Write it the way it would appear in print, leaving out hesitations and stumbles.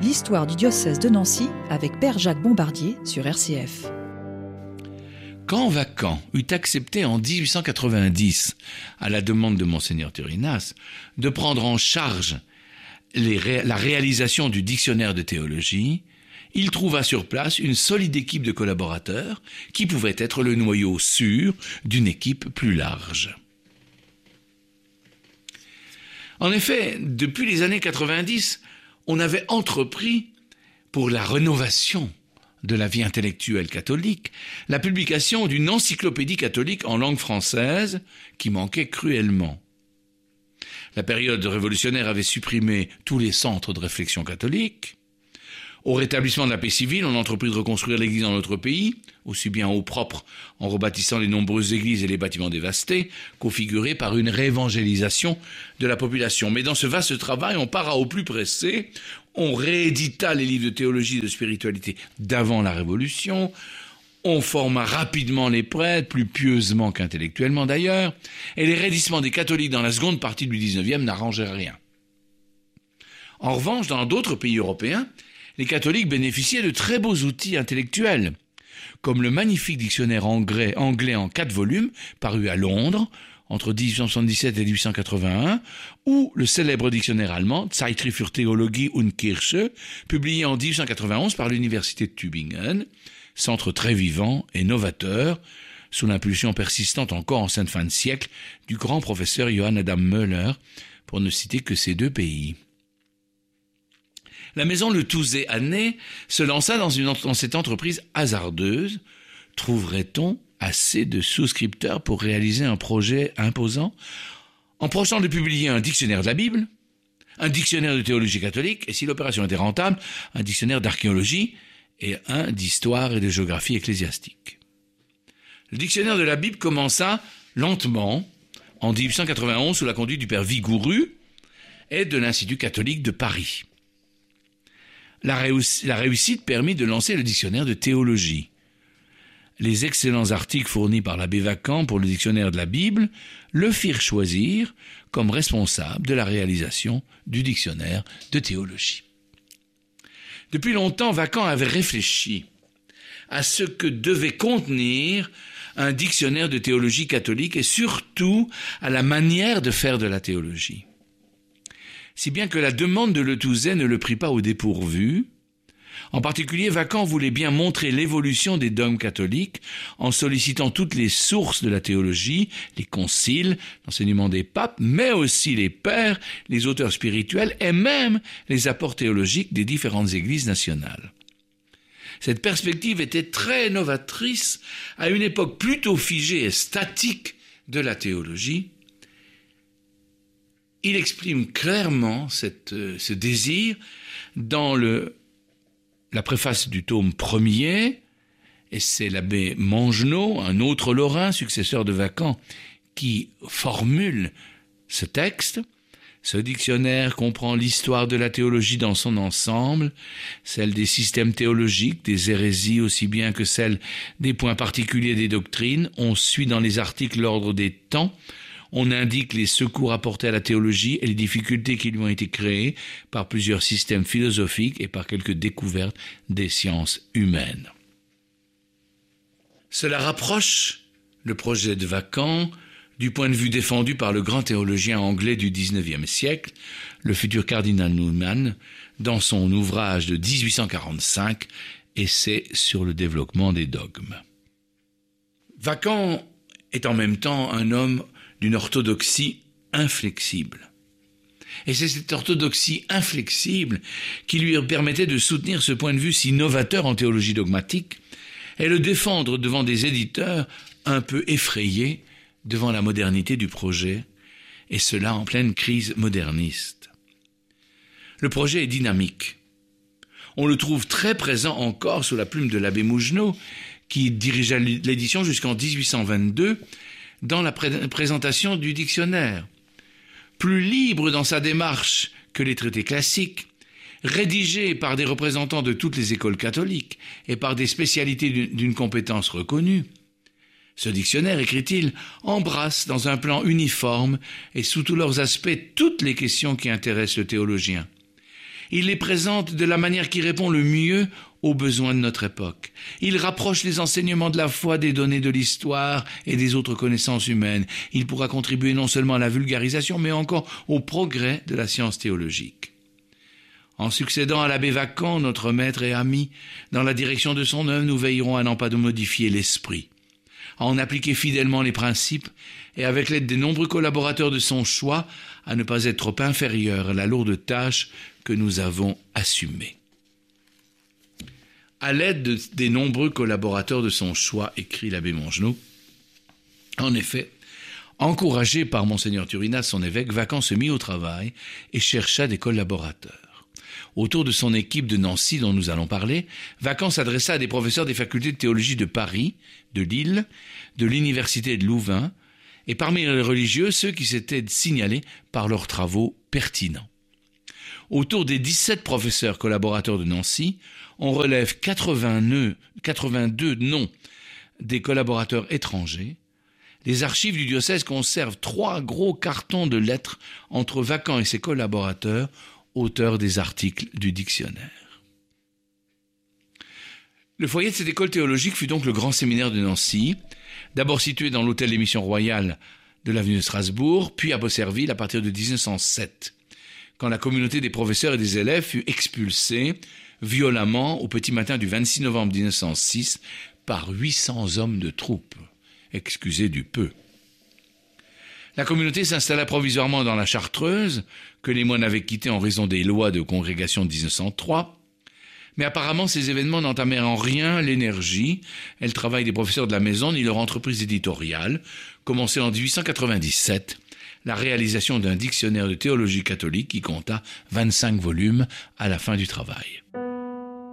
l'histoire du diocèse de Nancy avec Père Jacques Bombardier sur RCF. Quand Vacant eut accepté en 1890, à la demande de Monseigneur Turinas, de prendre en charge la réalisation du dictionnaire de théologie, il trouva sur place une solide équipe de collaborateurs qui pouvait être le noyau sûr d'une équipe plus large. En effet, depuis les années 90, on avait entrepris, pour la rénovation de la vie intellectuelle catholique, la publication d'une encyclopédie catholique en langue française qui manquait cruellement. La période révolutionnaire avait supprimé tous les centres de réflexion catholique. Au rétablissement de la paix civile, on entreprit de reconstruire l'Église dans notre pays, aussi bien au propre en rebâtissant les nombreuses églises et les bâtiments dévastés, qu'au figuré par une réévangélisation de la population. Mais dans ce vaste travail, on para au plus pressé, on réédita les livres de théologie et de spiritualité d'avant la Révolution, on forma rapidement les prêtres, plus pieusement qu'intellectuellement d'ailleurs, et les raidissements des catholiques dans la seconde partie du XIXe n'arrangeaient rien. En revanche, dans d'autres pays européens, les catholiques bénéficiaient de très beaux outils intellectuels, comme le magnifique dictionnaire anglais en 4 volumes, paru à Londres, entre 1877 et 1881, ou le célèbre dictionnaire allemand Zeitschrift für Theologie und Kirche, publié en 1891 par l'université de Tübingen, centre très vivant et novateur, sous l'impulsion persistante encore en cette fin de siècle du grand professeur Johann Adam Möller, pour ne citer que ces 2 pays. La maison Le Touzé-Annay se lança dans cette entreprise hasardeuse. Trouverait-on assez de souscripteurs pour réaliser un projet imposant, en projetant de publier un dictionnaire de la Bible, un dictionnaire de théologie catholique, et si l'opération était rentable, un dictionnaire d'archéologie et un d'histoire et de géographie ecclésiastique. Le dictionnaire de la Bible commença lentement, en 1891, sous la conduite du père Vigoureux et de l'Institut catholique de Paris. La réussite permit de lancer le dictionnaire de théologie. Les excellents articles fournis par l'abbé Vacant pour le dictionnaire de la Bible le firent choisir comme responsable de la réalisation du dictionnaire de théologie. Depuis longtemps, Vacant avait réfléchi à ce que devait contenir un dictionnaire de théologie catholique et surtout à la manière de faire de la théologie. Si bien que la demande de Le Touzé ne le prit pas au dépourvu. En particulier, Vacant voulait bien montrer l'évolution des dogmes catholiques en sollicitant toutes les sources de la théologie, les conciles, l'enseignement des papes, mais aussi les pères, les auteurs spirituels et même les apports théologiques des différentes églises nationales. Cette perspective était très novatrice à une époque plutôt figée et statique de la théologie. Il exprime clairement ce désir dans la préface du tome 1er, et c'est l'abbé Mangenot, un autre Lorrain, successeur de Vacant, qui formule ce texte. Ce dictionnaire comprend l'histoire de la théologie dans son ensemble, celle des systèmes théologiques, des hérésies aussi bien que celle des points particuliers des doctrines. On suit dans les articles l'ordre des temps. On indique les secours apportés à la théologie et les difficultés qui lui ont été créées par plusieurs systèmes philosophiques et par quelques découvertes des sciences humaines. Cela rapproche le projet de Vacant du point de vue défendu par le grand théologien anglais du XIXe siècle, le futur cardinal Newman, dans son ouvrage de 1845, Essai sur le développement des dogmes. Vacant est en même temps un homme d'une orthodoxie inflexible. Et c'est cette orthodoxie inflexible qui lui permettait de soutenir ce point de vue si novateur en théologie dogmatique et le défendre devant des éditeurs un peu effrayés devant la modernité du projet, et cela en pleine crise moderniste. Le projet est dynamique. On le trouve très présent encore sous la plume de l'abbé Mougenot, qui dirigea l'édition jusqu'en 1822, dans la présentation du dictionnaire. Plus libre dans sa démarche que les traités classiques, rédigé par des représentants de toutes les écoles catholiques et par des spécialités d'une compétence reconnue, ce dictionnaire, écrit-il, embrasse dans un plan uniforme et sous tous leurs aspects toutes les questions qui intéressent le théologien. Il les présente de la manière qui répond le mieux aux besoins de notre époque. Il rapproche les enseignements de la foi des données de l'histoire et des autres connaissances humaines. Il pourra contribuer non seulement à la vulgarisation, mais encore au progrès de la science théologique. En succédant à l'abbé Vacant, notre maître et ami, dans la direction de son œuvre, nous veillerons à n'en pas de modifier l'esprit, à en appliquer fidèlement les principes et avec l'aide des nombreux collaborateurs de son choix, à ne pas être trop inférieurs à la lourde tâche que nous avons assumée. À l'aide des nombreux collaborateurs de son choix, écrit l'abbé Mongenod, en effet, encouragé par Monseigneur Turinas, son évêque, Vacant se mit au travail et chercha des collaborateurs. Autour de son équipe de Nancy dont nous allons parler, Vacant s'adressa à des professeurs des facultés de théologie de Paris, de Lille, de l'université de Louvain, et parmi les religieux, ceux qui s'étaient signalés par leurs travaux pertinents. Autour des 17 professeurs collaborateurs de Nancy, on relève 82 noms des collaborateurs étrangers. Les archives du diocèse conservent 3 gros cartons de lettres entre Vacant et ses collaborateurs, auteurs des articles du dictionnaire. Le foyer de cette école théologique fut donc le grand séminaire de Nancy, d'abord situé dans l'hôtel des Missions royales de l'avenue de Strasbourg, puis à Beaucerville à partir de 1907, quand la communauté des professeurs et des élèves fut expulsée violemment au petit matin du 26 novembre 1906 par 800 hommes de troupe. Excusez du peu. La communauté s'installa provisoirement dans la Chartreuse, que les moines avaient quittée en raison des lois de congrégation de 1903, mais apparemment ces événements n'entamèrent en rien l'énergie et le travail des professeurs de la maison ni leur entreprise éditoriale, commencée en 1897, la réalisation d'un dictionnaire de théologie catholique qui compta 25 volumes à la fin du travail.